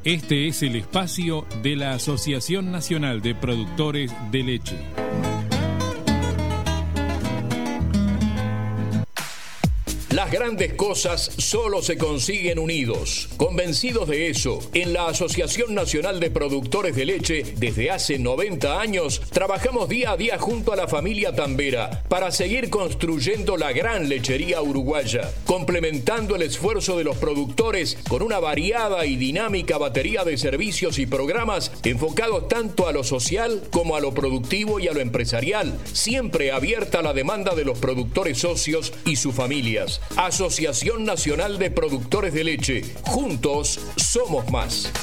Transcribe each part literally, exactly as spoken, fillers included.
Este es el espacio de la Asociación Nacional de Productores de Leche. Las grandes cosas solo se consiguen unidos. Convencidos de eso, en la Asociación Nacional de Productores de Leche, desde hace noventa años, trabajamos día a día junto a la familia Tambera para seguir construyendo la gran lechería uruguaya, complementando el esfuerzo de los productores con una variada y dinámica batería de servicios y programas enfocados tanto a lo social como a lo productivo y a lo empresarial, siempre abierta a la demanda de los productores socios y sus familias. Asociación Nacional de Productores de Leche. Juntos somos más.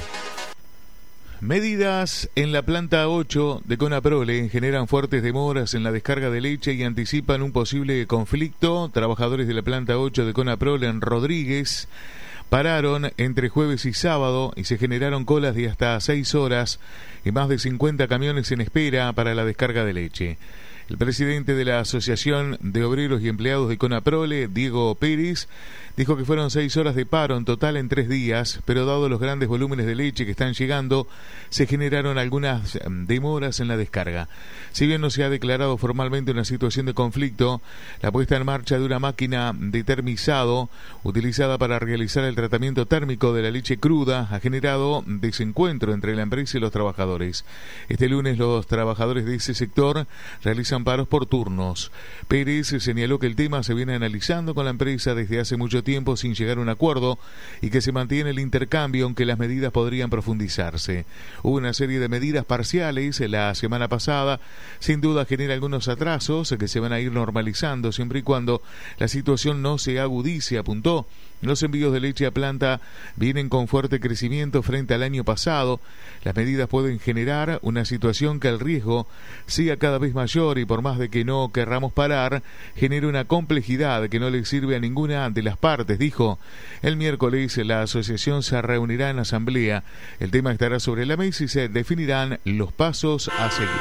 Medidas en la planta ocho de Conaprole generan fuertes demoras en la descarga de leche y anticipan un posible conflicto. Trabajadores de la planta ocho de Conaprole en Rodríguez pararon entre jueves y sábado y se generaron colas de hasta seis horas y más de cincuenta camiones en espera para la descarga de leche. El presidente de la Asociación de Obreros y Empleados de Conaprole, Diego Pérez, dijo que fueron seis horas de paro en total en tres días, pero dado los grandes volúmenes de leche que están llegando, se generaron algunas demoras en la descarga. Si bien no se ha declarado formalmente una situación de conflicto, la puesta en marcha de una máquina de termizado utilizada para realizar el tratamiento térmico de la leche cruda ha generado desencuentro entre la empresa y los trabajadores. Este lunes los trabajadores de ese sector realizan paros por turnos. Pérez señaló que el tema se viene analizando con la empresa desde hace mucho tiempo sin llegar a un acuerdo y que se mantiene el intercambio aunque las medidas podrían profundizarse. Hubo una serie de medidas parciales la semana pasada, sin duda genera algunos atrasos que se van a ir normalizando siempre y cuando la situación no se agudice, apuntó. Los envíos de leche a planta vienen con fuerte crecimiento frente al año pasado. Las medidas pueden generar una situación que el riesgo sea cada vez mayor y por más de que no querramos parar, genera una complejidad que no le sirve a ninguna de las partes, dijo. El miércoles la asociación se reunirá en asamblea. El tema estará sobre la mesa y se definirán los pasos a seguir.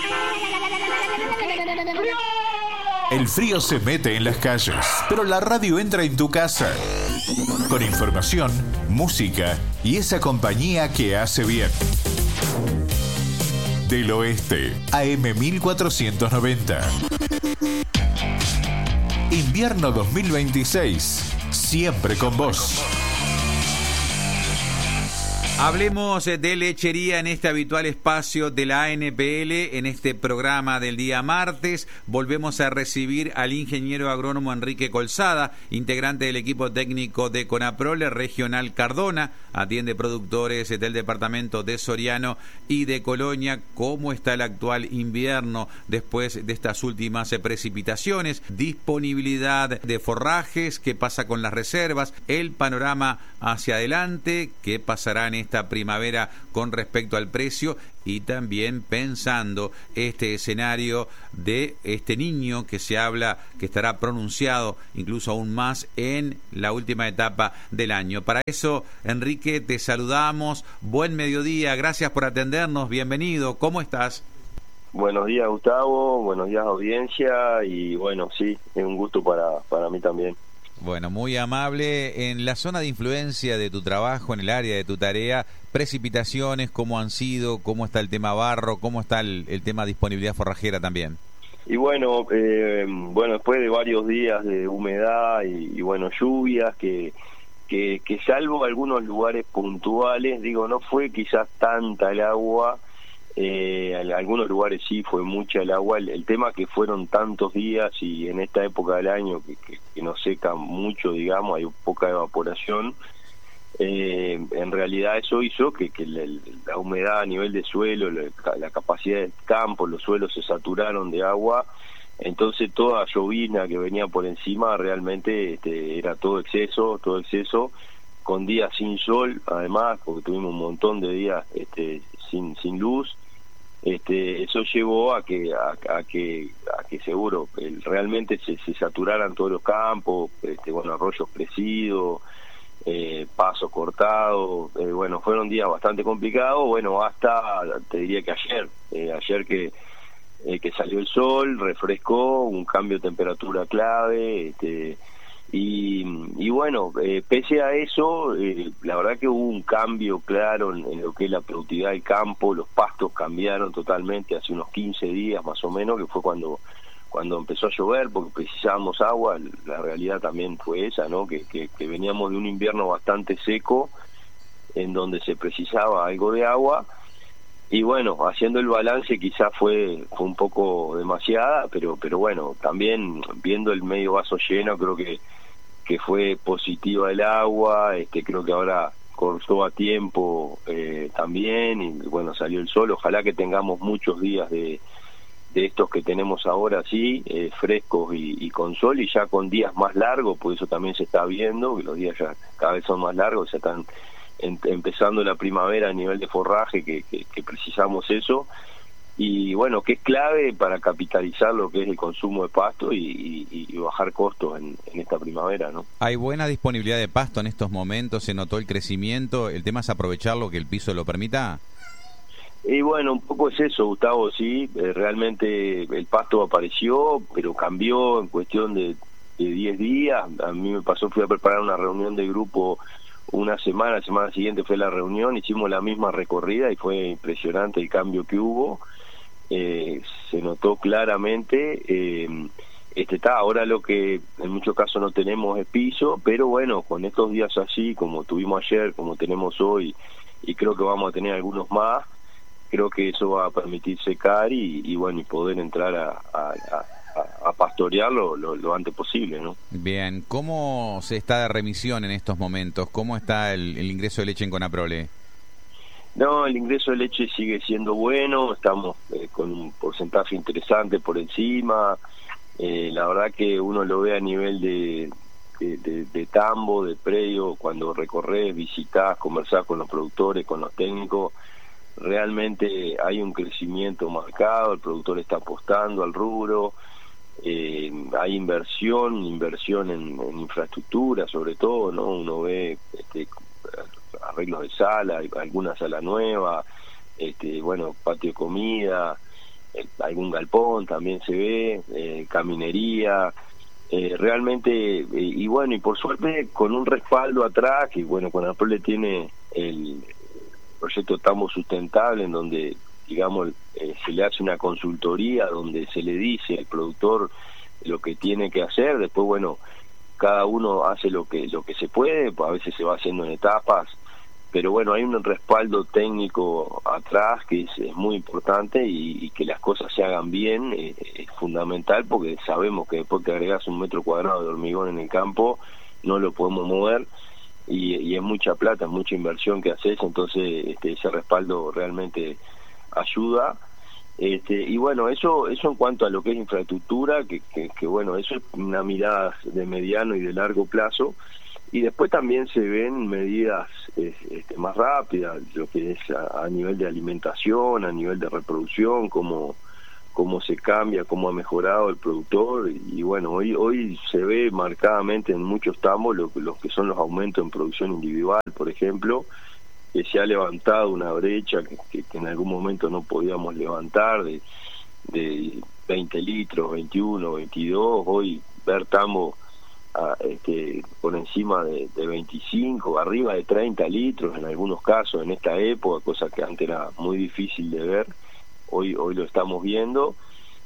El frío se mete en las calles, pero la radio entra en tu casa. Con información, música y esa compañía que hace bien. Del Oeste, A M mil cuatrocientos noventa. Invierno dos mil veintiséis, siempre con vos. Hablemos de lechería en este habitual espacio de la A N P L, en este programa del día martes. Volvemos a recibir al ingeniero agrónomo Enrique Colzada, integrante del equipo técnico de Conaprole Regional Cardona, atiende productores del departamento de Soriano y de Colonia. ¿Cómo está el actual invierno después de estas últimas precipitaciones? Disponibilidad de forrajes, ¿qué pasa con las reservas? El panorama hacia adelante, ¿qué pasará en esta primavera con respecto al precio? Y también pensando este escenario de este niño que se habla que estará pronunciado incluso aún más en la última etapa del año. Para eso, Enrique, te saludamos. Buen mediodía, gracias por atendernos, bienvenido. ¿Cómo estás? Buenos días, Gustavo, buenos días, audiencia, y bueno, sí, es un gusto para, para mí también. Bueno, muy amable. En la zona de influencia de tu trabajo, en el área de tu tarea, precipitaciones, ¿cómo han sido? ¿Cómo está el tema barro? ¿Cómo está el, el tema disponibilidad forrajera también? Y bueno, eh, bueno, después de varios días de humedad y, y bueno, lluvias, que, que, que salvo algunos lugares puntuales, digo, no fue quizás tanta el agua. Eh, en algunos lugares sí fue mucha el agua. El, el tema que fueron tantos días y en esta época del año que, que, que no seca mucho, digamos, hay poca evaporación. Eh, en realidad eso hizo que, que la, la humedad a nivel de suelo, la, la capacidad del campo, los suelos se saturaron de agua. Entonces toda llovizna que venía por encima realmente este, era todo exceso, todo exceso, con días sin sol, además, porque tuvimos un montón de días este, sin, sin luz. Este, eso llevó a que a, a que a que seguro el, realmente se, se saturaran todos los campos, este, bueno, arroyos crecidos, eh, pasos cortados, eh, bueno, fueron días bastante complicados, bueno, hasta te diría que ayer, eh, ayer que eh, que salió el sol, refrescó, un cambio de temperatura clave, este, Y, y bueno, eh, pese a eso, eh, la verdad que hubo un cambio claro en, en lo que es la productividad del campo. Los pastos cambiaron totalmente hace unos quince días más o menos, que fue cuando cuando empezó a llover, porque precisábamos agua. La realidad también fue esa, ¿no? Que, que, que veníamos de un invierno bastante seco, en donde se precisaba algo de agua. Y bueno, haciendo el balance quizás fue fue un poco demasiada, pero pero bueno, también viendo el medio vaso lleno, creo que que fue positiva el agua. Este creo que ahora cortó a tiempo eh, también, y bueno, salió el sol. Ojalá que tengamos muchos días de, de estos que tenemos ahora, sí, eh, frescos y, y con sol, y ya con días más largos, por eso también se está viendo que los días ya cada vez son más largos, ya están en, empezando la primavera a nivel de forraje, que, que, que precisamos eso. Y bueno, que es clave para capitalizar lo que es el consumo de pasto y, y, y bajar costos en, en esta primavera, ¿no? Hay buena disponibilidad de pasto en estos momentos, se notó el crecimiento, el tema es aprovecharlo, que el piso lo permita. Y bueno, un poco es eso, Gustavo, sí, eh, realmente el pasto apareció, pero cambió en cuestión de diez días. A mí me pasó, fui a preparar una reunión de grupo una semana, la semana siguiente fue la reunión, hicimos la misma recorrida y fue impresionante el cambio que hubo. Eh, se notó claramente. eh, este está ahora lo que en muchos casos no tenemos es piso, pero bueno, con estos días así como tuvimos ayer, como tenemos hoy, y creo que vamos a tener algunos más, creo que eso va a permitir secar y, y bueno, y poder entrar a, a, a, a pastorearlo lo, lo antes posible, ¿no? Bien, ¿cómo se está de remisión en estos momentos? ¿Cómo está el, el ingreso de leche en Conaprole? No, el ingreso de leche sigue siendo bueno, estamos eh, con un porcentaje interesante por encima. Eh, la verdad que uno lo ve a nivel de, de, de, de tambo, de predio, cuando recorres, visitás, conversás con los productores, con los técnicos, realmente hay un crecimiento marcado, el productor está apostando al rubro, eh, hay inversión, inversión en, en infraestructura sobre todo, ¿no? Uno ve este, arreglos de sala, alguna sala nueva, este, bueno, patio de comida, eh, algún galpón también se ve, eh, caminería, eh, realmente, eh, y bueno, y por suerte con un respaldo atrás, que bueno, Conaprole tiene el proyecto Tambo Sustentable, en donde, digamos, eh, se le hace una consultoría, donde se le dice al productor lo que tiene que hacer. Después, bueno, cada uno hace lo que lo que se puede, pues a veces se va haciendo en etapas, pero bueno, hay un respaldo técnico atrás que es, es muy importante, y, y que las cosas se hagan bien eh, es fundamental, porque sabemos que después que agregás un metro cuadrado de hormigón en el campo, no lo podemos mover, y, y es mucha plata, es mucha inversión que haces, entonces este, ese respaldo realmente ayuda. Este, y bueno, eso eso en cuanto a lo que es infraestructura, que, que, que bueno, eso es una mirada de mediano y de largo plazo. Y después también se ven medidas este, más rápidas, lo que es a, a nivel de alimentación, a nivel de reproducción, cómo, cómo se cambia, cómo ha mejorado el productor. Y, y bueno, hoy hoy se ve marcadamente en muchos tambos lo, los que son los aumentos en producción individual, por ejemplo, que se ha levantado una brecha que, que, que en algún momento no podíamos levantar, de, de veinte litros, veintiuno, veintidós, hoy ver tambos a, este, por encima de, de veinticinco, arriba de treinta litros en algunos casos en esta época, cosa que antes era muy difícil de ver, hoy hoy lo estamos viendo.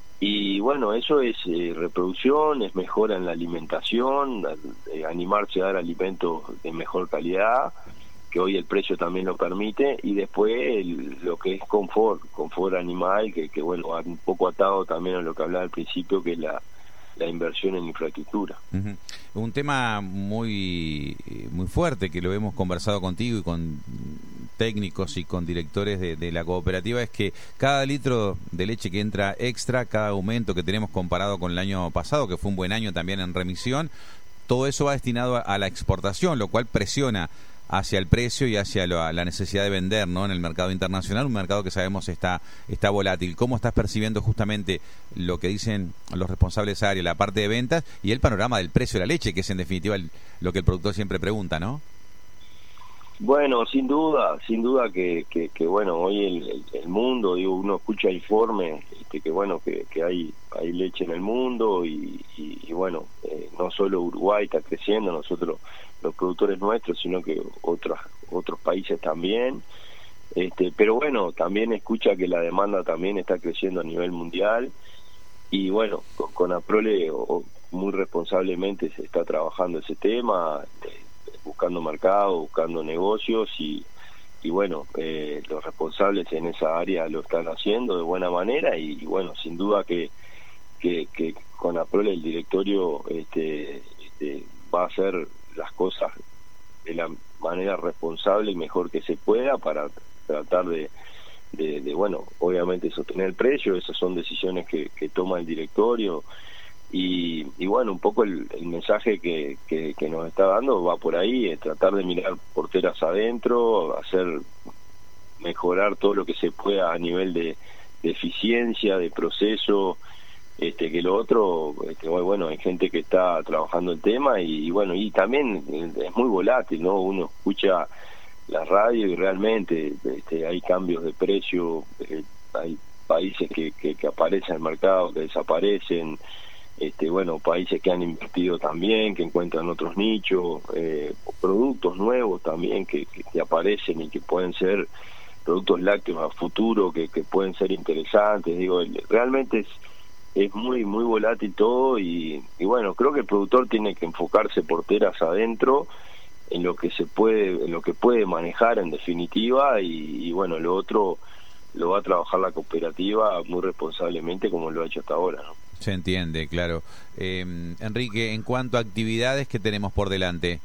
Y bueno, eso es eh, reproducción, es mejora en la alimentación, eh, animarse a dar alimentos de mejor calidad, que hoy el precio también lo permite, y después el, lo que es confort, confort animal, que, que bueno, va un poco atado también a lo que hablaba al principio, que es la la inversión en infraestructura. Uh-huh. Un tema muy muy fuerte que lo hemos conversado contigo y con técnicos y con directores de, de la cooperativa, es que cada litro de leche que entra extra, cada aumento que tenemos comparado con el año pasado, que fue un buen año también en remisión, todo eso va destinado a, a la exportación, lo cual presiona hacia el precio y hacia la, la necesidad de vender, ¿no?, en el mercado internacional, un mercado que sabemos está está volátil. ¿Cómo estás percibiendo justamente lo que dicen los responsables de área, la parte de ventas y el panorama del precio de la leche, que es en definitiva el, lo que el productor siempre pregunta, ¿no? Bueno, sin duda, sin duda que, que, que bueno, hoy el, el, el mundo, digo, uno escucha informes, este, que bueno, que, que hay hay leche en el mundo y, y, y bueno, eh, no solo Uruguay está creciendo, nosotros los productores nuestros, sino que otros otros países también, este, pero bueno, también escucha que la demanda también está creciendo a nivel mundial y bueno, con, con Aprole o, muy responsablemente se está trabajando ese tema, eh, buscando mercado, buscando negocios y, y bueno, eh, los responsables en esa área lo están haciendo de buena manera y, y bueno, sin duda que, que, que con Aprole el directorio este, este, va a hacer las cosas de la manera responsable y mejor que se pueda para tratar de, de, de bueno, obviamente sostener el precio, esas son decisiones que, que toma el directorio. Y, y bueno, un poco el, el mensaje que, que, que nos está dando va por ahí, es tratar de mirar porteras adentro, hacer mejorar todo lo que se pueda a nivel de, de eficiencia, de proceso, este que lo otro, este, bueno, hay gente que está trabajando el tema y, y bueno, y también es muy volátil, ¿no? Uno escucha la radio y realmente este, hay cambios de precio, eh, hay países que, que, que aparecen en el mercado, que desaparecen, este bueno, países que han invertido también, que encuentran otros nichos, eh, productos nuevos también que, que, que aparecen y que pueden ser productos lácteos a futuro, que, que pueden ser interesantes. Digo, realmente es es muy muy volátil todo y, y bueno, creo que el productor tiene que enfocarse porteras adentro en lo que se puede, en lo que puede manejar en definitiva y, y bueno, lo otro lo va a trabajar la cooperativa muy responsablemente como lo ha hecho hasta ahora, ¿no? Se entiende, claro. Eh, Enrique, en cuanto a actividades que tenemos por delante.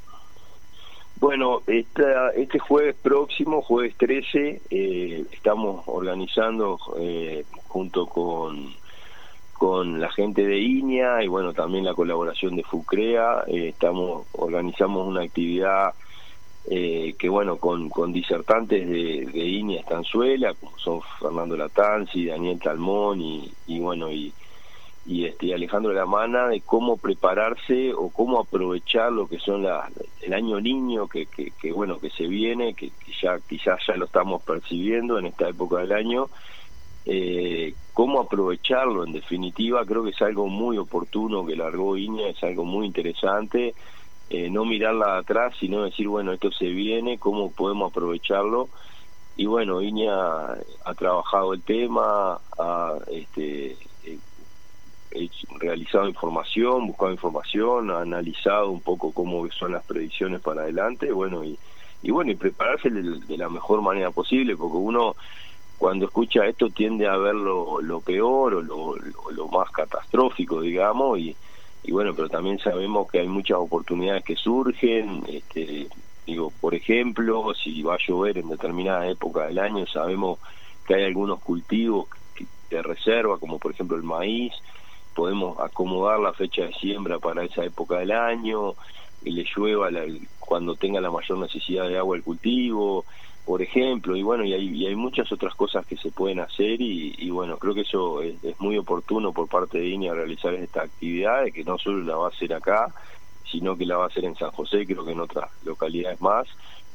Bueno, esta, este jueves próximo, jueves trece, eh, estamos organizando eh, junto con con la gente de INEA y bueno, también la colaboración de FUCREA, eh, estamos organizamos una actividad eh, que bueno, con, con disertantes de, de INEA Estanzuela, como son Fernando Latanzi, Daniel Talmón y, y bueno, y y este Alejandro Lamana, de cómo prepararse o cómo aprovechar lo que son la, el año niño que, que, que bueno que se viene, que, que ya quizás ya lo estamos percibiendo en esta época del año, eh, cómo aprovecharlo en definitiva. Creo que es algo muy oportuno que largó INEA, es algo muy interesante, eh, no mirarla atrás sino decir bueno, esto se viene, cómo podemos aprovecharlo. Y bueno, INEA ha trabajado el tema, ha este eh, He realizado información, buscado información, analizado un poco cómo son las predicciones para adelante, bueno, y, y bueno, y prepararse de, de la mejor manera posible, porque uno cuando escucha esto tiende a ver lo, lo peor o lo, lo, lo más catastrófico, digamos, y, y bueno, pero también sabemos que hay muchas oportunidades que surgen, este, digo, por ejemplo, si va a llover en determinada época del año, sabemos que hay algunos cultivos de reserva, como por ejemplo el maíz, podemos acomodar la fecha de siembra para esa época del año, y le llueva la, cuando tenga la mayor necesidad de agua el cultivo, por ejemplo, y bueno, y hay, y hay muchas otras cosas que se pueden hacer, y, y bueno, creo que eso es, es muy oportuno por parte de INEA realizar esta actividad, de que no solo la va a hacer acá, sino que la va a hacer en San José, creo que en otras localidades más,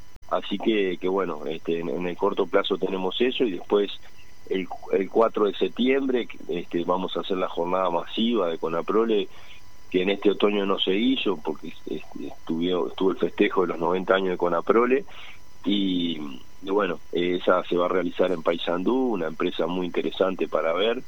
así que, que bueno, este, en, en el corto plazo tenemos eso, y después El, el cuatro de septiembre este, vamos a hacer la jornada masiva de Conaprole, que en este otoño no se hizo porque este, estuvo, estuvo el festejo de los noventa años de Conaprole y, y bueno, esa se va a realizar en Paysandú, una empresa muy interesante para ver,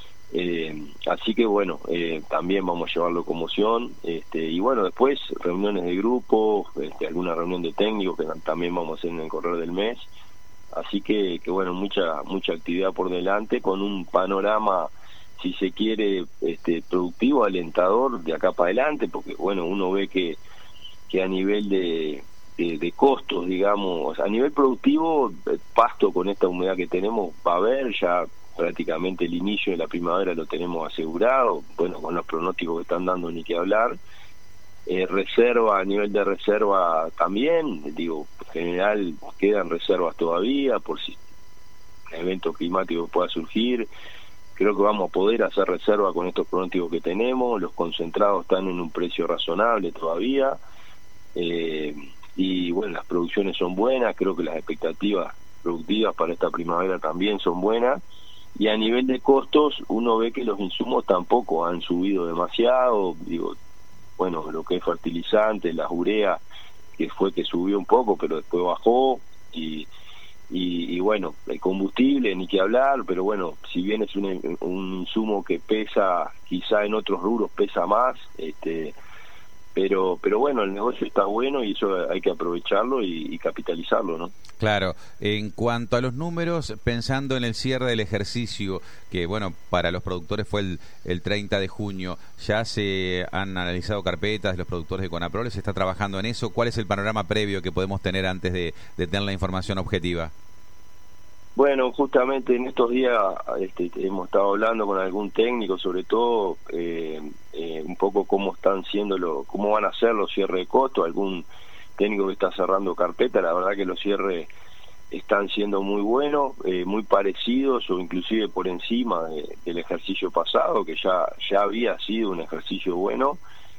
eh, así que bueno, eh, también vamos a llevar locomoción, este, y bueno, después reuniones de grupo, este, alguna reunión de técnicos que también vamos a hacer en el correr del mes. Así que, que bueno, mucha mucha actividad por delante, con un panorama, si se quiere, este productivo, alentador de acá para adelante, porque bueno, uno ve que que a nivel de, de, de costos, digamos, a nivel productivo, el pasto con esta humedad que tenemos va a haber, ya prácticamente el inicio de la primavera lo tenemos asegurado, bueno, con los pronósticos que están dando ni que hablar. Eh, reserva, a nivel de reserva también, digo, en general quedan reservas todavía por si un evento climático pueda surgir. Creo que vamos a poder hacer reserva con estos pronósticos que tenemos, los concentrados están en un precio razonable todavía, eh, y bueno, las producciones son buenas, creo que las expectativas productivas para esta primavera también son buenas, y a nivel de costos uno ve que los insumos tampoco han subido demasiado, digo, bueno, lo que es fertilizante, la urea, que fue que subió un poco, pero después bajó, y, y, y bueno, el combustible, ni que hablar, pero bueno, si bien es un, un insumo que pesa, quizá en otros rubros pesa más, este pero pero bueno, el negocio está bueno y eso hay que aprovecharlo y, y capitalizarlo, ¿no? Claro. En cuanto a los números, pensando en el cierre del ejercicio, que bueno, para los productores fue el, el treinta de junio, ya se han analizado carpetas de los productores de Conaprole, se está trabajando en eso. ¿Cuál es el panorama previo que podemos tener antes de, de tener la información objetiva? Bueno, justamente en estos días este, hemos estado hablando con algún técnico, sobre todo eh, eh, un poco cómo están siendo lo, cómo van a ser los cierres de costo. Algún técnico que está cerrando carpeta, la verdad que los cierres están siendo muy buenos, eh, muy parecidos o inclusive por encima de, del ejercicio pasado, que ya ya había sido un ejercicio bueno.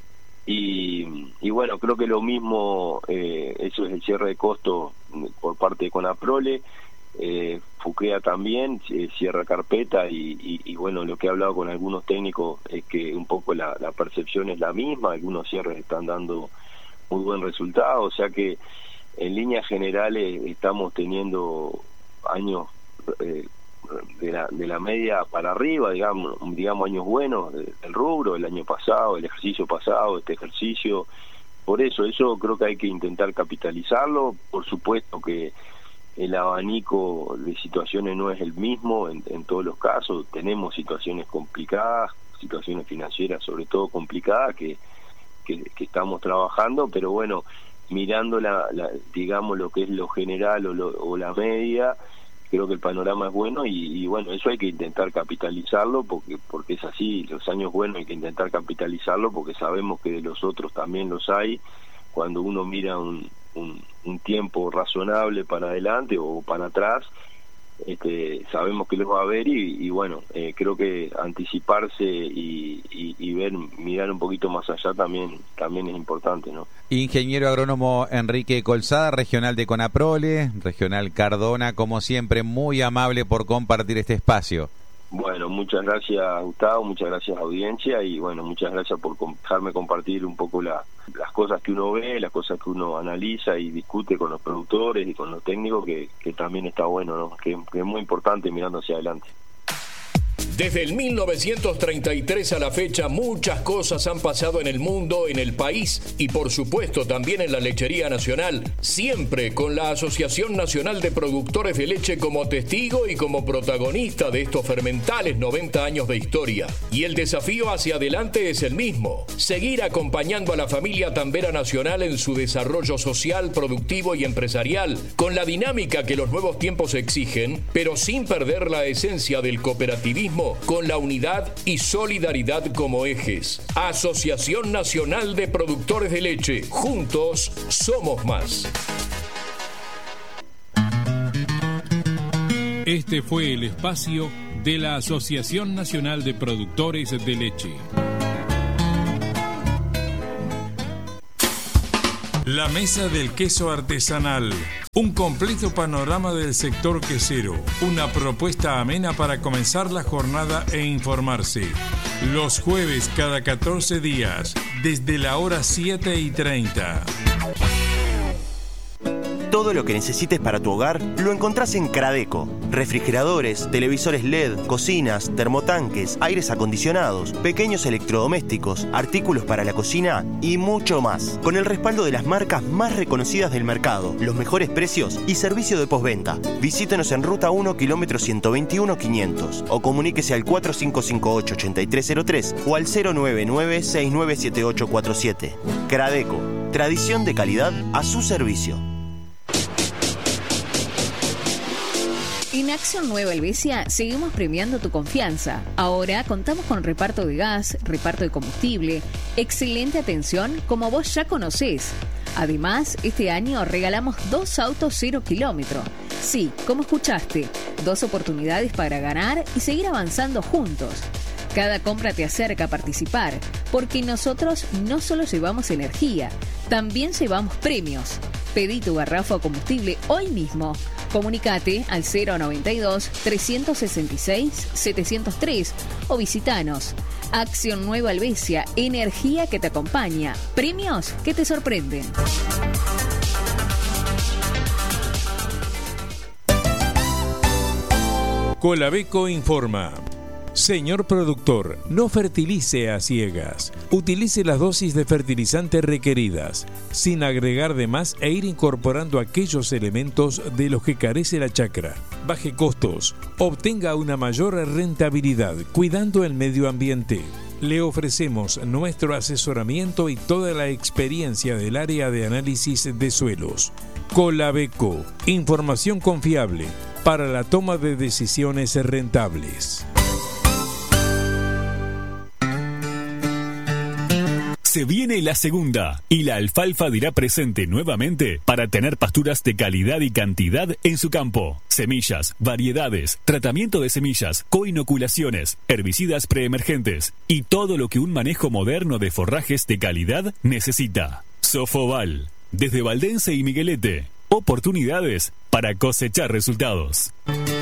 Y, y bueno, creo que lo mismo, eh, eso es el cierre de costo por parte de Conaprole. Eh, Fucrea también eh, cierra carpeta y, y, y bueno, lo que he hablado con algunos técnicos es que un poco la, la percepción es la misma, algunos cierres están dando muy buen resultado, o sea que en líneas generales estamos teniendo años eh, de, la, de la media para arriba, digamos, digamos años buenos del rubro, el año pasado, el ejercicio pasado, este ejercicio, por eso, eso creo que hay que intentar capitalizarlo, por supuesto que el abanico de situaciones no es el mismo en, en todos los casos, tenemos situaciones complicadas, situaciones financieras sobre todo complicadas que, que, que estamos trabajando, pero bueno, mirando la, la digamos lo que es lo general o, lo, o la media, creo que el panorama es bueno y, y bueno, eso hay que intentar capitalizarlo porque porque es así, los años buenos hay que intentar capitalizarlo porque sabemos que de los otros también los hay, cuando uno mira un Un, un tiempo razonable para adelante o para atrás, este, sabemos que los va a haber y, y bueno, eh, creo que anticiparse y, y, y ver, mirar un poquito más allá también también es importante, ¿no? Ingeniero agrónomo Enrique Colzada, regional de Conaprole, regional Cardona, como siempre, muy amable por compartir este espacio. Bueno, muchas gracias Gustavo, muchas gracias audiencia y bueno, muchas gracias por dejarme compartir un poco la, las cosas que uno ve, las cosas que uno analiza y discute con los productores y con los técnicos, que, que también está bueno, ¿no? Que, que es muy importante mirando hacia adelante. Desde el mil novecientos treinta y tres a la fecha, muchas cosas han pasado en el mundo, en el país y por supuesto también en la lechería nacional, siempre con la Asociación Nacional de Productores de Leche como testigo y como protagonista de estos fermentales noventa años de historia. Y el desafío hacia adelante es el mismo, seguir acompañando a la familia tambera nacional en su desarrollo social, productivo y empresarial, con la dinámica que los nuevos tiempos exigen, pero sin perder la esencia del cooperativismo, con la unidad y solidaridad como ejes. Asociación Nacional de Productores de Leche. Juntos somos más. Este fue el espacio de la Asociación Nacional de Productores de Leche. La Mesa del Queso Artesanal. Un completo panorama del sector quesero. Una propuesta amena para comenzar la jornada e informarse. Los jueves cada catorce días, desde la hora siete y treinta. Todo lo que necesites para tu hogar lo encontrás en Cradeco. Refrigeradores, televisores L E D, cocinas, termotanques, aires acondicionados, pequeños electrodomésticos, artículos para la cocina y mucho más. Con el respaldo de las marcas más reconocidas del mercado, los mejores precios y servicio de postventa. Visítenos en Ruta uno, kilómetro ciento veintiuno, quinientos o comuníquese al cuatro cinco cinco ocho, ocho tres cero tres o al cero nueve nueve, seis nueve siete ocho cuatro siete. Cradeco, tradición de calidad a su servicio. En Acción Nueva Helvecia seguimos premiando tu confianza. Ahora contamos con reparto de gas, reparto de combustible, excelente atención como vos ya conocés. Además, este año regalamos dos autos cero kilómetro. Sí, como escuchaste, dos oportunidades para ganar y seguir avanzando juntos. Cada compra te acerca a participar, porque nosotros no solo llevamos energía, también llevamos premios. Pedí tu garrafa o combustible hoy mismo. Comunicate al cero noventa y dos, trescientos sesenta y seis, setecientos tres o visitanos. Acción Nueva Helvecia, energía que te acompaña. Premios que te sorprenden. Colabeco informa. Señor productor, no fertilice a ciegas. Utilice las dosis de fertilizante requeridas, sin agregar de más e ir incorporando aquellos elementos de los que carece la chacra. Baje costos, obtenga una mayor rentabilidad, cuidando el medio ambiente. Le ofrecemos nuestro asesoramiento y toda la experiencia del área de análisis de suelos. Colabeco, información confiable para la toma de decisiones rentables. Se viene la segunda y la alfalfa dirá presente nuevamente para tener pasturas de calidad y cantidad en su campo. Semillas, variedades, tratamiento de semillas, coinoculaciones, herbicidas preemergentes y todo lo que un manejo moderno de forrajes de calidad necesita. Sofoval, desde Valdense y Miguelete. Oportunidades para cosechar resultados.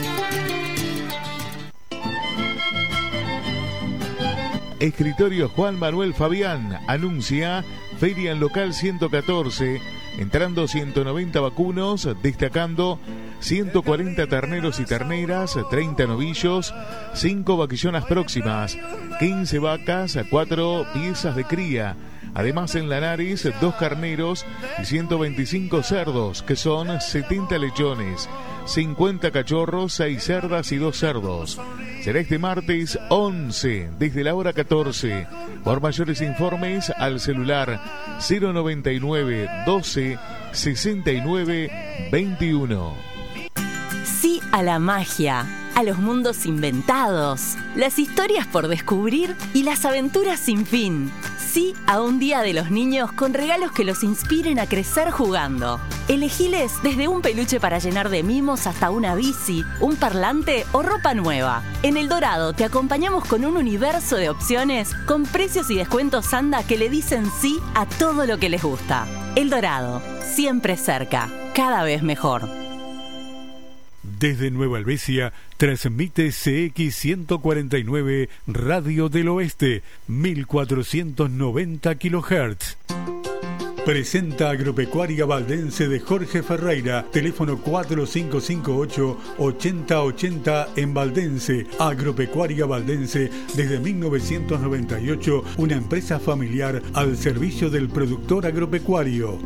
Escritorio Juan Manuel Fabián anuncia Feria en Local ciento catorce, entrando ciento noventa vacunos, destacando ciento cuarenta terneros y terneras, treinta novillos, cinco vaquillonas próximas, quince vacas, cuatro piezas de cría. Además en Lanares, dos carneros y ciento veinticinco cerdos, que son setenta lechones, cincuenta cachorros, seis cerdas y dos cerdos. Será este martes once, desde la hora catorce. Por mayores informes, al celular cero noventa y nueve, doce, sesenta y nueve, veintiuno. Sí a la magia, a los mundos inventados, las historias por descubrir y las aventuras sin fin. Sí a un día de los niños con regalos que los inspiren a crecer jugando. Elegiles desde un peluche para llenar de mimos hasta una bici, un parlante o ropa nueva. En El Dorado te acompañamos con un universo de opciones con precios y descuentos Anda que le dicen sí a todo lo que les gusta. El Dorado, siempre cerca, cada vez mejor. Desde Nueva Helvecia, transmite C X ciento cuarenta y nueve Radio del Oeste, mil cuatrocientos noventa kilohertz. Presenta Agropecuaria Valdense de Jorge Ferreira, teléfono cuatro cinco cinco ocho, ochenta ochenta en Valdense. Agropecuaria Valdense, desde mil novecientos noventa y ocho, una empresa familiar al servicio del productor agropecuario.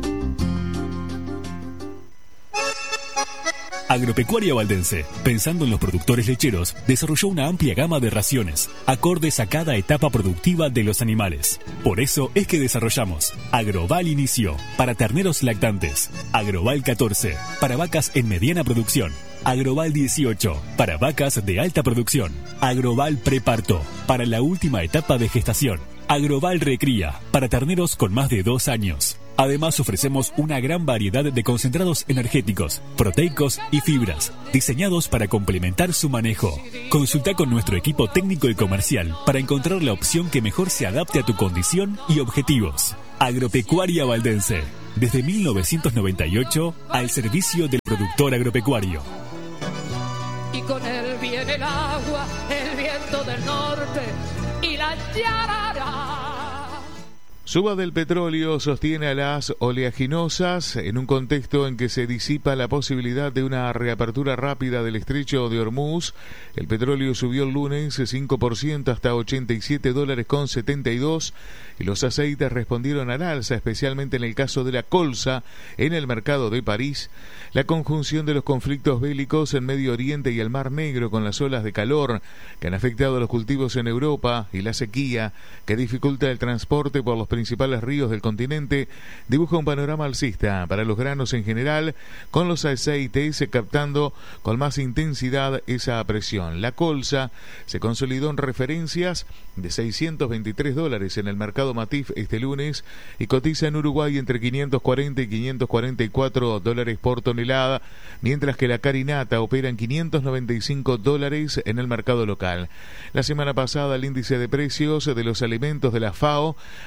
Agropecuaria Valdense, pensando en los productores lecheros, desarrolló una amplia gama de raciones, acordes a cada etapa productiva de los animales. Por eso es que desarrollamos Agroval Inicio, para terneros lactantes, Agroval catorce, para vacas en mediana producción, Agroval dieciocho, para vacas de alta producción, Agroval Preparto, para la última etapa de gestación, Agroval Recría, para terneros con más de dos años. Además ofrecemos una gran variedad de concentrados energéticos, proteicos y fibras, diseñados para complementar su manejo. Consulta con nuestro equipo técnico y comercial para encontrar la opción que mejor se adapte a tu condición y objetivos. Agropecuaria Valdense, desde mil novecientos noventa y ocho, al servicio del productor agropecuario. Y con él viene el agua, el viento del norte y la yarara. Suba del petróleo sostiene a las oleaginosas en un contexto en que se disipa la posibilidad de una reapertura rápida del estrecho de Hormuz. El petróleo subió el lunes cinco por ciento hasta ochenta y siete dólares con setenta y dos y los aceites respondieron al alza, especialmente en el caso de la colza en el mercado de París. La conjunción de los conflictos bélicos en Medio Oriente y el Mar Negro con las olas de calor que han afectado a los cultivos en Europa y la sequía que dificulta el transporte por los principales ríos del continente dibuja un panorama alcista para los granos en general, con los aceites captando con más intensidad esa presión. La colza se consolidó en referencias de seiscientos veintitrés dólares en el mercado Matif este lunes y cotiza en Uruguay entre quinientos cuarenta y quinientos cuarenta y cuatro dólares por tonelada, mientras que la carinata opera en quinientos noventa y cinco dólares en el mercado local. La semana pasada el índice de precios de los alimentos de la FAO alcanzó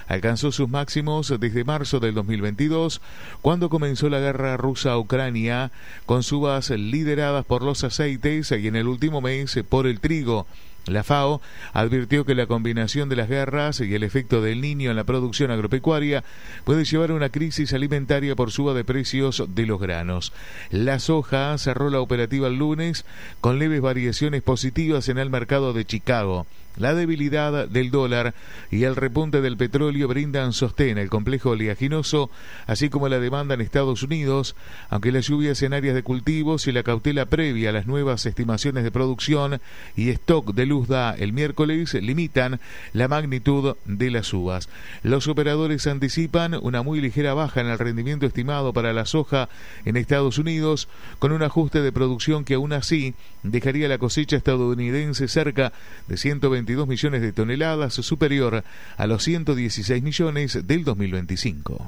alcanzó sus máximos desde marzo del dos mil veintidós, cuando comenzó la guerra rusa a Ucrania, con subas lideradas por los aceites y en el último mes por el trigo. La FAO advirtió que la combinación de las guerras y el efecto del Niño en la producción agropecuaria puede llevar a una crisis alimentaria por suba de precios de los granos. La soja cerró la operativa el lunes con leves variaciones positivas en el mercado de Chicago. La debilidad del dólar y el repunte del petróleo brindan sostén al complejo oleaginoso, así como la demanda en Estados Unidos, aunque las lluvias en áreas de cultivos y la cautela previa a las nuevas estimaciones de producción y stock de Luzda el miércoles limitan la magnitud de las uvas. Los operadores anticipan una muy ligera baja en el rendimiento estimado para la soja en Estados Unidos, con un ajuste de producción que aún así dejaría la cosecha estadounidense cerca de ciento veintidós millones de toneladas, superior a los ciento dieciséis millones del dos mil veinticinco.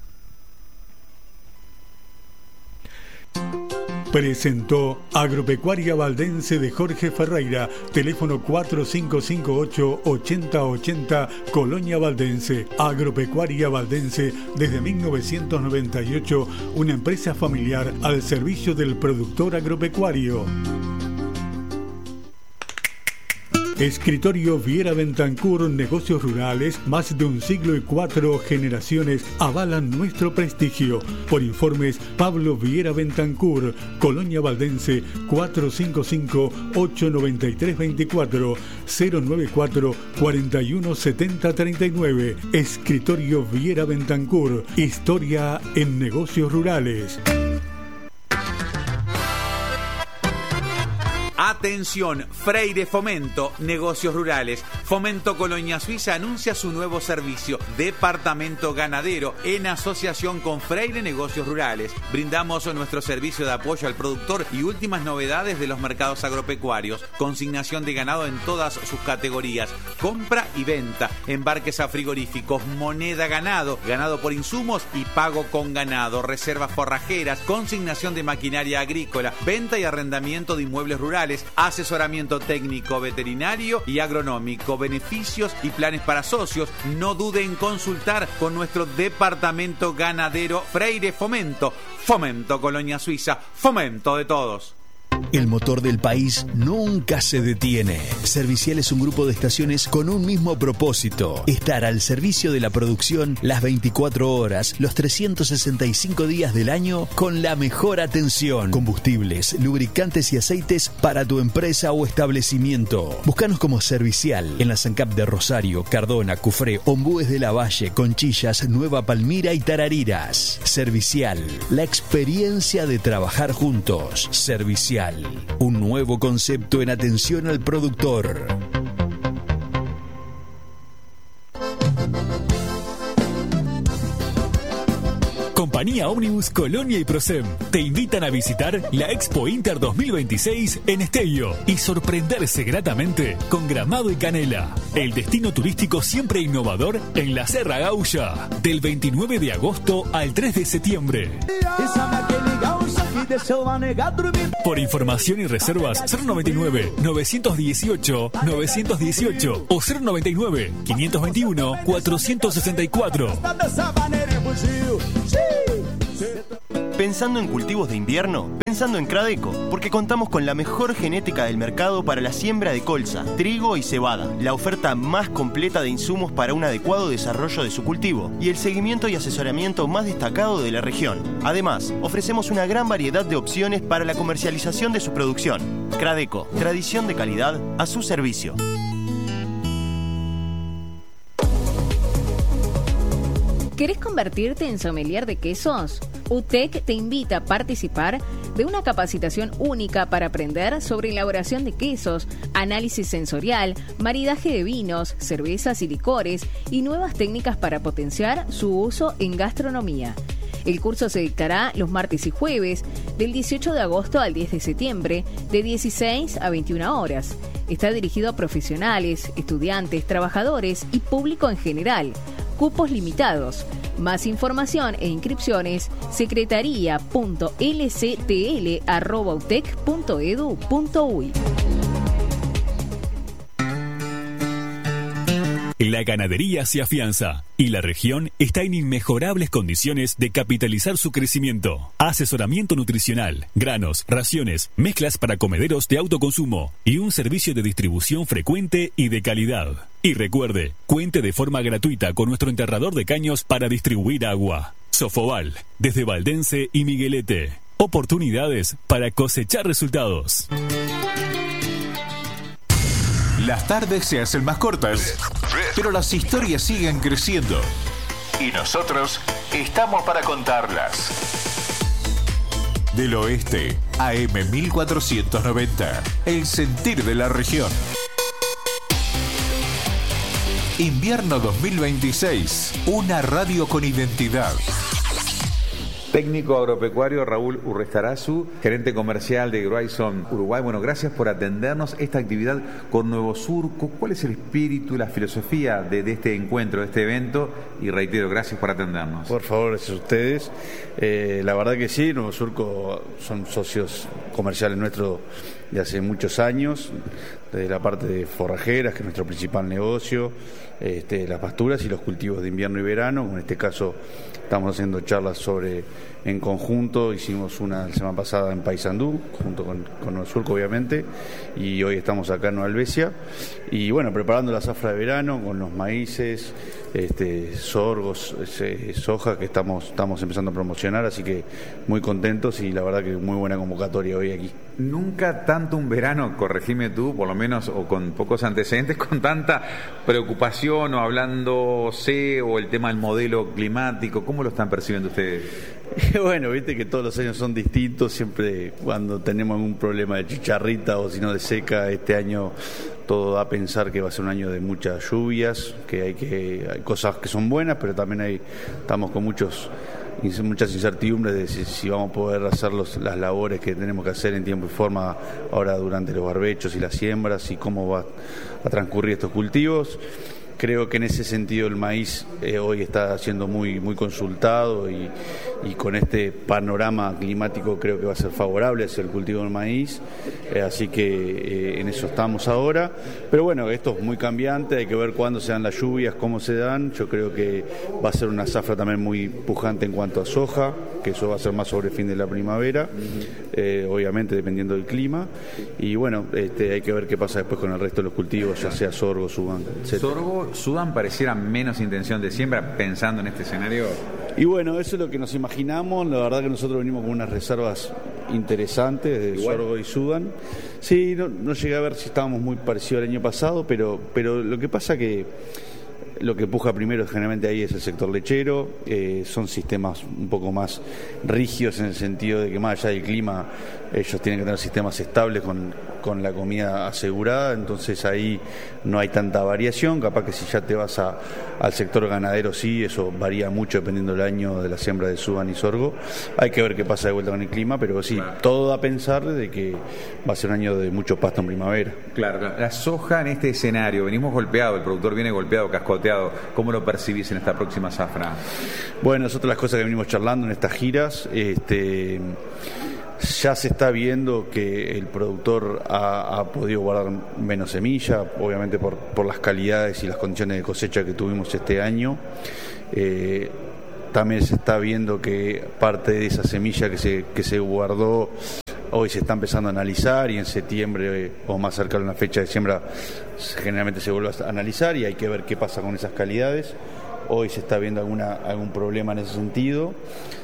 Presentó Agropecuaria Valdense de Jorge Ferreira, teléfono cuatro cinco cinco ocho, ocho cero ocho cero, Colonia Valdense. Agropecuaria Valdense desde mil novecientos noventa y ocho, una empresa familiar al servicio del productor agropecuario. Escritorio Viera Bentancur, negocios rurales, más de un siglo y cuatro generaciones avalan nuestro prestigio. Por informes, Pablo Viera Bentancur, Colonia Valdense, cuatro cinco cinco, ocho nueve tres dos cuatro, cero nueve cuatro, cuatro uno siete cero tres nueve. Escritorio Viera Bentancur, historia en negocios rurales. Atención, Freire Fomento, negocios rurales. Fomento Colonia Suiza anuncia su nuevo servicio, Departamento Ganadero, en asociación con Freire Negocios Rurales. Brindamos nuestro servicio de apoyo al productor y últimas novedades de los mercados agropecuarios. Consignación de ganado en todas sus categorías, compra y venta, embarques a frigoríficos, moneda ganado, ganado por insumos y pago con ganado, reservas forrajeras, consignación de maquinaria agrícola, venta y arrendamiento de inmuebles rurales, asesoramiento técnico veterinario y agronómico, beneficios y planes para socios. No dude en consultar con nuestro departamento ganadero Freire Fomento. Fomento Colonia Suiza, fomento de todos. El motor del país nunca se detiene. Servicial es un grupo de estaciones con un mismo propósito: estar al servicio de la producción las veinticuatro horas, los trescientos sesenta y cinco días del año, con la mejor atención. Combustibles, lubricantes y aceites para tu empresa o establecimiento. Búscanos como Servicial en la SANCAP de Rosario, Cardona, Cufré, Ombúes de la Valle, Conchillas, Nueva Palmira y Tarariras. Servicial, la experiencia de trabajar juntos. Servicial, un nuevo concepto en atención al productor. Compañía Ómnibus Colonia y Prosem te invitan a visitar la Expo Inter dos mil veintiséis en Esteio y sorprenderse gratamente con Gramado y Canela, el destino turístico siempre innovador en la Serra Gaulla, del veintinueve de agosto al tres de septiembre. Por información y reservas cero noventa y nueve, novecientos dieciocho, novecientos dieciocho o cero noventa y nueve, quinientos veintiuno, cuatrocientos sesenta y cuatro. Pensando en cultivos de invierno, pensando en Cradeco, porque contamos con la mejor genética del mercado para la siembra de colza, trigo y cebada, la oferta más completa de insumos para un adecuado desarrollo de su cultivo y el seguimiento y asesoramiento más destacado de la región. Además, ofrecemos una gran variedad de opciones para la comercialización de su producción. Cradeco, tradición de calidad a su servicio. ¿Querés convertirte en sommelier de quesos? U T E C te invita a participar de una capacitación única para aprender sobre elaboración de quesos, análisis sensorial, maridaje de vinos, cervezas y licores y nuevas técnicas para potenciar su uso en gastronomía. El curso se dictará los martes y jueves, del dieciocho de agosto al diez de septiembre, de dieciséis a veintiuna horas. Está dirigido a profesionales, estudiantes, trabajadores y público en general. Cupos limitados. Más información e inscripciones secretaría punto l c t l arroba u t e c punto e d u punto u y. La ganadería se afianza y la región está en inmejorables condiciones de capitalizar su crecimiento. Asesoramiento nutricional, granos, raciones, mezclas para comederos de autoconsumo y un servicio de distribución frecuente y de calidad. Y recuerde, cuente de forma gratuita con nuestro enterrador de caños para distribuir agua. Sofobal, desde Valdense y Miguelete. Oportunidades para cosechar resultados. Las tardes se hacen más cortas, pero las historias siguen creciendo. Y nosotros estamos para contarlas. Del Oeste, A M mil cuatrocientos noventa, el sentir de la región. Invierno dos mil veintiséis, una radio con identidad. Técnico agropecuario Raúl Urrestarazu, gerente comercial de Grayson Uruguay. Bueno, gracias por atendernos esta actividad con Nuevo Surco. ¿Cuál es el espíritu, la filosofía de, de este encuentro, de este evento? Y reitero, gracias por atendernos. Por favor, gracias a ustedes. Eh, la verdad que sí, Nuevo Surco son socios comerciales nuestros de hace muchos años, desde la parte de forrajeras, que es nuestro principal negocio, este, las pasturas y los cultivos de invierno y verano. En este caso estamos haciendo charlas sobre, en conjunto, hicimos una la semana pasada en Paysandú, junto con, con Nuevo Surco obviamente, y hoy estamos acá en Nueva Albesia, y bueno, preparando la zafra de verano con los maíces, este, sorgos, ese, soja que estamos, estamos empezando a promocionar, así que muy contentos y la verdad que muy buena convocatoria hoy aquí. Nunca tanto un verano, corregime tú, por lo menos, o con pocos antecedentes, con tanta preocupación o hablándose, o el tema del modelo climático. ¿Cómo lo están percibiendo ustedes? Bueno, viste que todos los años son distintos, siempre cuando tenemos algún problema de chicharrita o si no de seca, este año todo da a pensar que va a ser un año de muchas lluvias, que hay que hay cosas que son buenas, pero también hay estamos con muchos muchas incertidumbres de si, si vamos a poder hacer los, las labores que tenemos que hacer en tiempo y forma ahora durante los barbechos y las siembras y cómo va a transcurrir estos cultivos. Creo que en ese sentido el maíz eh, hoy está siendo muy muy consultado y, y con este panorama climático creo que va a ser favorable hacia el cultivo del maíz, eh, así que eh, en eso estamos ahora. Pero bueno, esto es muy cambiante, hay que ver cuándo se dan las lluvias, cómo se dan. Yo creo que va a ser una zafra también muy pujante en cuanto a soja, que eso va a ser más sobre el fin de la primavera, eh, obviamente dependiendo del clima. Y bueno, este, hay que ver qué pasa después con el resto de los cultivos, ya sea sorgo, suban, etcétera. Sorgo, ¿Sudan pareciera menos intención de siembra pensando en este escenario? Y bueno, eso es lo que nos imaginamos. La verdad que nosotros venimos con unas reservas interesantes de Igual. sorgo y sudan. Sí, no, no llegué a ver si estábamos muy parecidos al año pasado, pero, pero lo que pasa que lo que puja primero generalmente ahí es el sector lechero, eh, son sistemas un poco más rígidos en el sentido de que más allá del clima ellos tienen que tener sistemas estables con, con la comida asegurada, entonces ahí no hay tanta variación. Capaz que si ya te vas a, al sector ganadero sí, eso varía mucho dependiendo del año de la siembra de suban y sorgo. Hay que ver qué pasa de vuelta con el clima, pero sí, claro, todo da a pensar de que va a ser un año de mucho pasto en primavera. Claro, claro. La soja en este escenario, venimos golpeados, el productor viene golpeado, cascoteado. ¿Cómo lo percibís en esta próxima zafra? Bueno, es otra de las cosas que venimos charlando en estas giras. Este, ya se está viendo que el productor ha, ha podido guardar menos semilla, obviamente por, por las calidades y las condiciones de cosecha que tuvimos este año. Eh, también se está viendo que parte de esa semilla que se, que se guardó hoy se está empezando a analizar y en septiembre o más cerca de una fecha de siembra generalmente se vuelve a analizar y hay que ver qué pasa con esas calidades. Hoy se está viendo alguna, algún problema en ese sentido.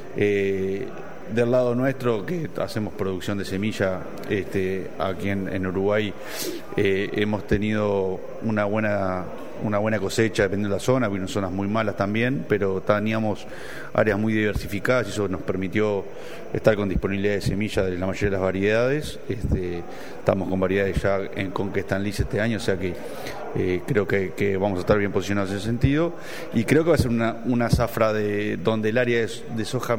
Eh, del lado nuestro, que hacemos producción de semilla este, aquí en, en Uruguay, eh, hemos tenido una buena una buena cosecha dependiendo de la zona, vino zonas muy malas también, pero teníamos áreas muy diversificadas y eso nos permitió estar con disponibilidad de semilla de la mayoría de las variedades. Este, estamos con variedades ya en, con que están listas este año, o sea que eh, creo que, que vamos a estar bien posicionados en ese sentido y creo que va a ser una, una zafra de donde el área de, de soja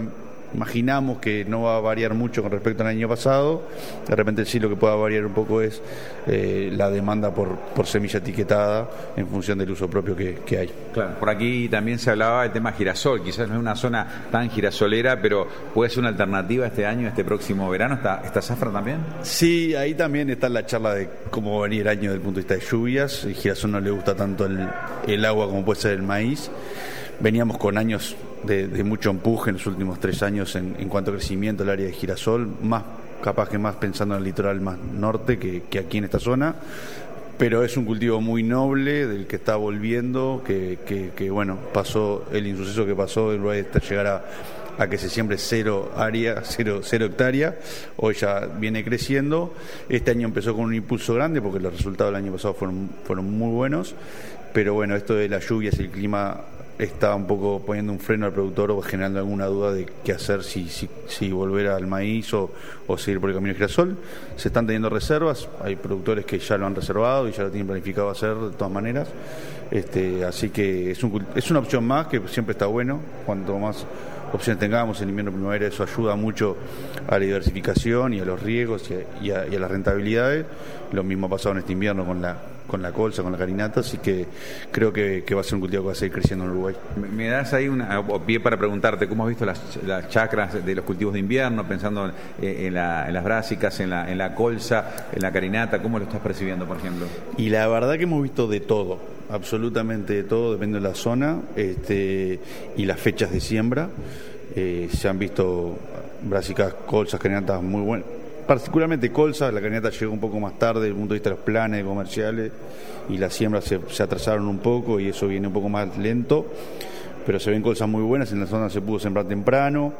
imaginamos que no va a variar mucho con respecto al año pasado. De repente sí lo que pueda variar un poco es eh, la demanda por, por semilla etiquetada en función del uso propio que, que hay. Claro. Por aquí también se hablaba del tema girasol, quizás no es una zona tan girasolera, pero puede ser una alternativa este año, este próximo verano. ¿Está, está zafra también? Sí, ahí también está la charla de cómo va a venir el año desde el punto de vista de lluvias. El girasol no le gusta tanto el, el agua como puede ser el maíz. Veníamos con años de, de mucho empuje en los últimos tres años en, en cuanto a crecimiento del área de girasol, más capaz que más pensando en el litoral más norte que, que aquí en esta zona, pero es un cultivo muy noble del que está volviendo, que, que, que bueno, pasó el insuceso que pasó en lugar de llegar a, a que se siembre cero área, cero, cero hectárea, hoy ya viene creciendo. Este año empezó con un impulso grande porque los resultados del año pasado fueron, fueron muy buenos, pero bueno, esto de las lluvias y el clima está un poco poniendo un freno al productor o generando alguna duda de qué hacer, si, si, si volver al maíz o, o seguir por el camino de girasol. Se están teniendo reservas, hay productores que ya lo han reservado y ya lo tienen planificado hacer de todas maneras. Este, así que es, un, es una opción más que siempre está bueno. Cuanto más opciones tengamos en invierno primavera, eso ayuda mucho a la diversificación y a los riesgos y a, y a, y a las rentabilidades. Lo mismo ha pasado en este invierno con la con la colza, con la carinata, así que creo que, que va a ser un cultivo que va a seguir creciendo en Uruguay. Me, me das ahí una, pie para preguntarte, ¿cómo has visto las, las chacras de los cultivos de invierno, pensando en, en, la, en las brásicas, en la, en la colza, en la carinata? ¿Cómo lo estás percibiendo, por ejemplo? Y la verdad que hemos visto de todo, absolutamente de todo, depende de la zona este, y las fechas de siembra. Eh, se han visto brásicas, colzas, carinatas muy buenas. Particularmente colza, la carinata llegó un poco más tarde desde el punto de vista de los planes comerciales y las siembras se, se atrasaron un poco y eso viene un poco más lento, pero se ven colzas muy buenas, en la zona se pudo sembrar temprano,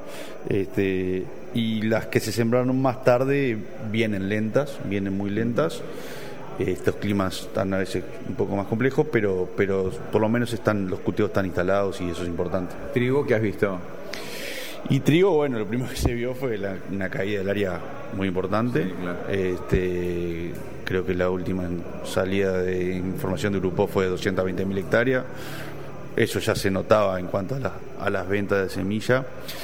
este, y las que se sembraron más tarde vienen lentas, vienen muy lentas. Estos climas están a veces un poco más complejos, pero, pero por lo menos están los cultivos están instalados y eso es importante. ¿Trigo qué has visto? Y trigo, bueno, lo primero que se vio fue la, una caída del área muy importante. Sí, claro. este, creo que la última salida de información de Grupo fue de doscientas veinte mil hectáreas. Eso ya se notaba en cuanto a, la, a las ventas de semilla.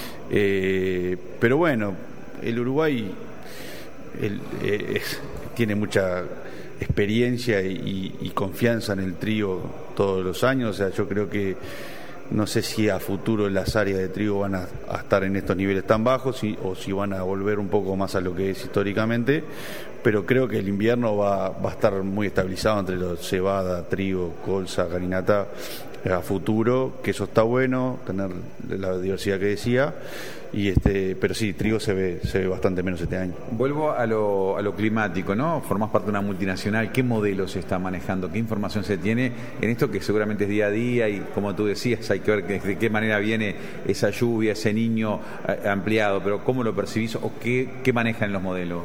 Eh, pero bueno, el Uruguay el, eh, es, tiene mucha experiencia y, y confianza en el trigo todos los años. O sea, yo creo que no sé si a futuro las áreas de trigo van a, a estar en estos niveles tan bajos y, o si van a volver un poco más a lo que es históricamente, pero creo que el invierno va, va a estar muy estabilizado entre los cebada, trigo, colza, carinata a futuro, que eso está bueno, tener la diversidad que decía, y este, pero sí, trigo se ve, se ve bastante menos este año. Vuelvo a lo, a lo climático, ¿no? Formás parte de una multinacional, ¿qué modelo se está manejando? ¿Qué información se tiene en esto que seguramente es día a día y como tú decías, hay que ver de qué manera viene esa lluvia, ese niño ampliado, pero cómo lo percibís o qué, qué manejan los modelos?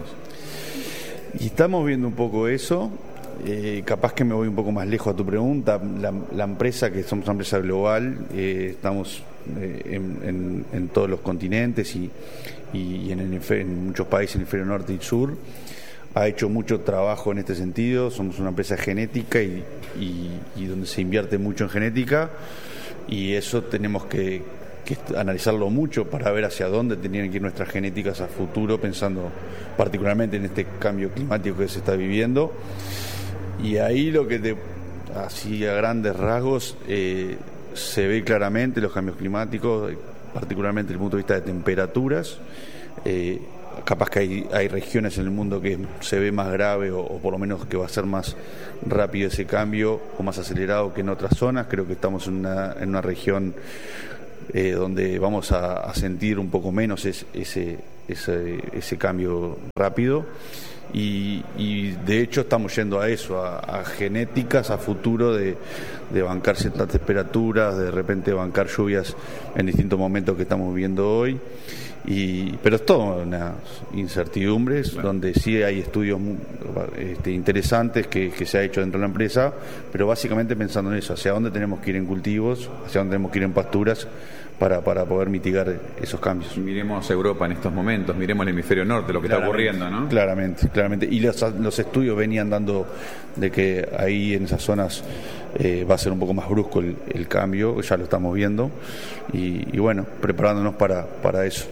Y estamos viendo un poco eso. Eh, capaz que me voy un poco más lejos a tu pregunta. La, la empresa, que somos una empresa global, eh, estamos eh, en, en, en todos los continentes y, y en, el, en muchos países, en el hemisferio norte y sur. Ha hecho mucho trabajo en este sentido. Somos una empresa genética y, y, y donde se invierte mucho en genética, y eso tenemos que, que analizarlo mucho para ver hacia dónde tenían que ir nuestras genéticas a futuro, pensando particularmente en este cambio climático que se está viviendo. Y ahí lo que te, así a grandes rasgos, eh, se ve claramente los cambios climáticos, particularmente desde el punto de vista de temperaturas. Eh, capaz que hay, hay regiones en el mundo que se ve más grave o, o por lo menos que va a ser más rápido ese cambio o más acelerado que en otras zonas. Creo que estamos en una, en una región eh, donde vamos a, a sentir un poco menos es, ese, ese, ese cambio rápido. Y, y de hecho estamos yendo a eso, a, a genéticas a futuro de, de bancar ciertas temperaturas, de repente bancar lluvias en distintos momentos que estamos viviendo hoy. Y, pero es todo unas incertidumbres, bueno, donde sí hay estudios muy, este, interesantes que, que se ha hecho dentro de la empresa, pero básicamente pensando en eso, hacia dónde tenemos que ir en cultivos, hacia dónde tenemos que ir en pasturas para, para poder mitigar esos cambios. Miremos Europa en estos momentos, miremos el hemisferio norte, lo que claramente está ocurriendo, ¿no? Claramente, claramente. Y los, los estudios venían dando de que ahí en esas zonas eh, va a ser un poco más brusco el, el cambio, ya lo estamos viendo, y, y bueno, preparándonos para, para eso.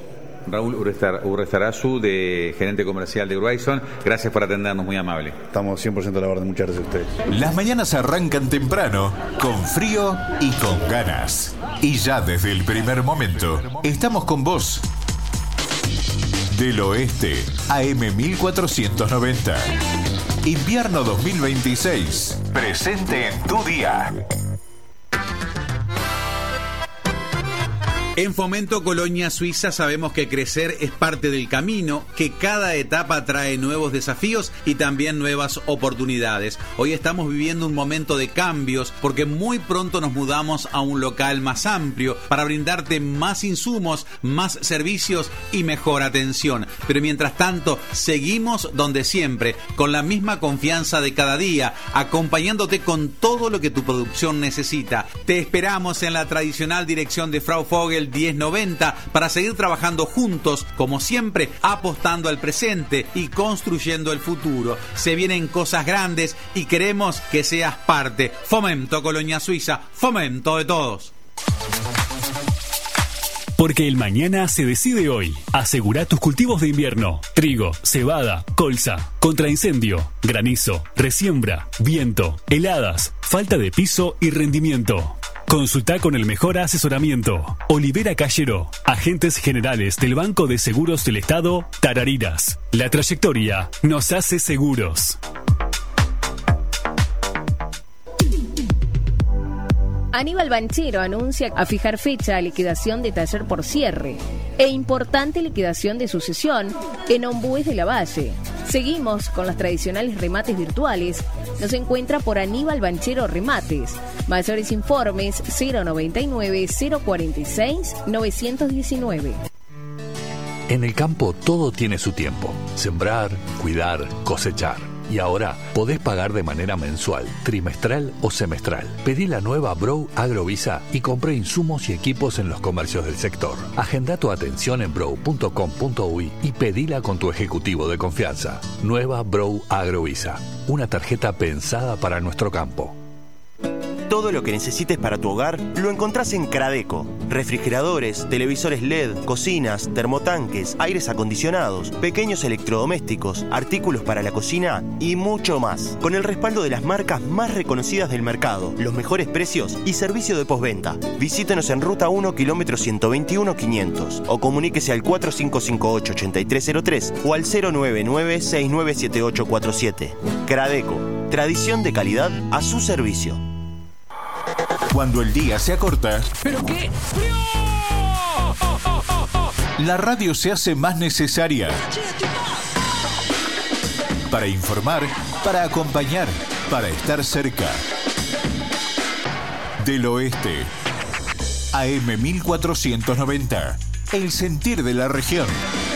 Raúl Urrestarazu, de gerente comercial de Horizon. Gracias por atendernos, muy amable. Estamos cien por ciento a la orden, muchas gracias a ustedes. Las mañanas arrancan temprano, con frío y con ganas. Y ya desde el primer momento, estamos con vos. Del Oeste, A M mil cuatrocientos noventa. Invierno dos mil veintiséis. Presente en tu día. En Fomento Colonia Suiza sabemos que crecer es parte del camino, que cada etapa trae nuevos desafíos y también nuevas oportunidades. Hoy estamos viviendo un momento de cambios porque muy pronto nos mudamos a un local más amplio para brindarte más insumos, más servicios y mejor atención. Pero mientras tanto, seguimos donde siempre, con la misma confianza de cada día, acompañándote con todo lo que tu producción necesita. Te esperamos en la tradicional dirección de Frau Vogel diez noventa para seguir trabajando juntos, como siempre, apostando al presente y construyendo el futuro. Se vienen cosas grandes y queremos que seas parte. Fomento Colonia Suiza, fomento de todos. Porque el mañana se decide hoy. Asegura tus cultivos de invierno. Trigo, cebada, colza, contra incendio, granizo, resiembra, viento, heladas, falta de piso y rendimiento. Consulta con el mejor asesoramiento. Olivera Callero, agentes generales del Banco de Seguros del Estado, Tarariras. La trayectoria nos hace seguros. Aníbal Banchero anuncia a fijar fecha a liquidación de taller por cierre e importante liquidación de sucesión en Ombúes de la Valle. Seguimos con los tradicionales remates virtuales. Nos encuentra por Aníbal Banchero Remates. Mayores informes cero noventa y nueve, cero cuarenta y seis, novecientos diecinueve. En el campo todo tiene su tiempo. Sembrar, cuidar, cosechar. Y ahora podés pagar de manera mensual, trimestral o semestral. Pedí la nueva Brow Agrovisa y compré insumos y equipos en los comercios del sector. Agenda tu atención en brow punto com punto uy y pedila con tu ejecutivo de confianza. Nueva Brow Agrovisa, una tarjeta pensada para nuestro campo. Todo lo que necesites para tu hogar lo encontrás en Cradeco. Refrigeradores, televisores L E D, cocinas, termotanques, aires acondicionados, pequeños electrodomésticos, artículos para la cocina y mucho más. Con el respaldo de las marcas más reconocidas del mercado, los mejores precios y servicio de postventa. Visítenos en Ruta uno, kilómetro ciento veintiuno, quinientos o comuníquese al cuatro cinco cinco ocho, ocho tres cero tres o al cero nueve nueve, seis nueve siete ocho cuatro siete. Cradeco, tradición de calidad a su servicio. Cuando el día se acorta, ¿pero qué? la radio se hace más necesaria. Para informar, para acompañar, para estar cerca. Del Oeste, A M mil cuatrocientos noventa. El sentir de la región.